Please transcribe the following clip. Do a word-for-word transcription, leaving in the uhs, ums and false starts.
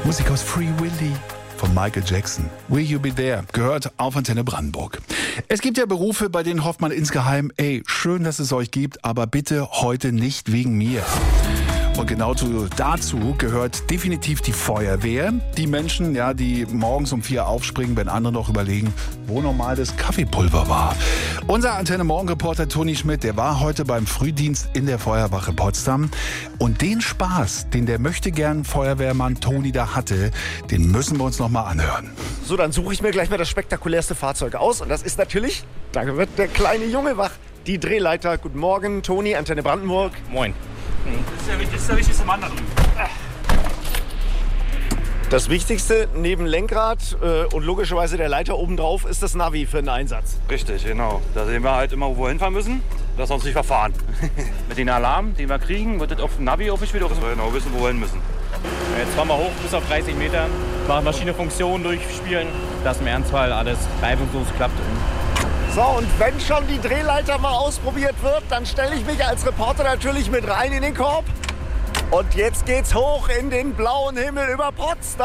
Musik aus Free Willy von Michael Jackson. Will You Be There gehört auf Antenne Brandenburg. Es gibt ja Berufe, bei denen hofft man insgeheim, ey, schön, dass es euch gibt, aber bitte heute nicht wegen mir. Und genau zu, dazu gehört definitiv die Feuerwehr. Die Menschen, ja, die morgens um vier aufspringen, wenn andere noch überlegen, wo normal das Kaffeepulver war. Unser Antenne-Morgen-Reporter Toni Schmidt, der war heute beim Frühdienst in der Feuerwache Potsdam. Und den Spaß, den der möchtegern Feuerwehrmann Toni da hatte, den müssen wir uns noch mal anhören. So, dann suche ich mir gleich mal das spektakulärste Fahrzeug aus. Und das ist natürlich, da wird der kleine Junge wach, die Drehleiter. Guten Morgen, Toni, Antenne Brandenburg. Moin. Das ist ja wichtig, das ist der wichtigste Mann da drüben. Das Wichtigste neben Lenkrad äh, und logischerweise der Leiter obendrauf ist das Navi für den Einsatz. Richtig, genau. Da sehen wir halt immer, wo wir hinfahren müssen, dass wir uns nicht verfahren. Mit den Alarm, den wir kriegen, wird das auf dem Navi aufgespielt, dass wir genau wissen, wo wir hin müssen. Jetzt fahren wir hoch bis auf dreißig Meter, machen verschiedene Funktionen durchspielen, dass im Ernstfall alles reibungslos klappt. So, und wenn schon die Drehleiter mal ausprobiert wird, dann stelle ich mich als Reporter natürlich mit rein in den Korb. Und jetzt geht's hoch in den blauen Himmel über Potsdam.